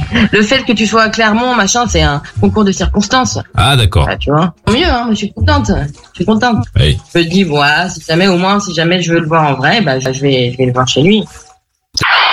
Le fait que tu sois à Clermont, machin, c'est un concours de circonstances. Ah, d'accord. Bah, tu vois. Tant mieux, hein, je suis contente. Je suis contente. Oui. Je me dis, voilà, si jamais je veux le voir en vrai, bah, je vais le voir chez lui.